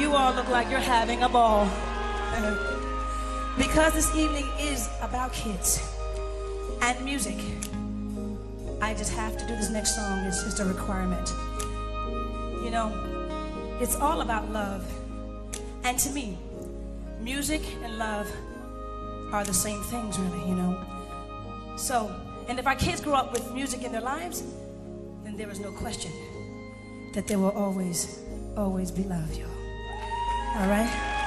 you all look like you're having a ball. Because this evening is about kids and music, I just have to do this next song. It's just a requirement. You know, it's all about love. And to me, music and love are the same things, really, you know. So, and if our kids grow up with music in their lives, then there is no question that there will always, always be love, y'all. All right?